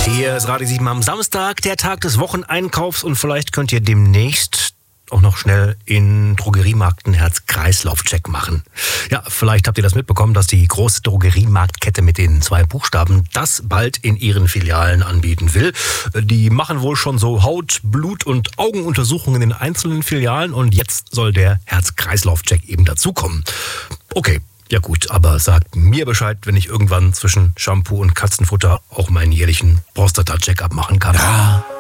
Hier ist Radio 7 am Samstag, der Tag des Wocheneinkaufs und vielleicht könnt ihr demnächst auch noch schnell in Drogeriemarkt einen Herz-Kreislauf-Check machen. Ja, vielleicht habt ihr das mitbekommen, dass die große Drogeriemarktkette mit den 2 Buchstaben das bald in ihren Filialen anbieten will. Die machen wohl schon so Haut-, Blut- und Augenuntersuchungen in den einzelnen Filialen und jetzt soll der Herz-Kreislauf-Check eben dazukommen. Okay. Ja gut, aber sagt mir Bescheid, wenn ich irgendwann zwischen Shampoo und Katzenfutter auch meinen jährlichen Prostata-Check-up machen kann. Ja.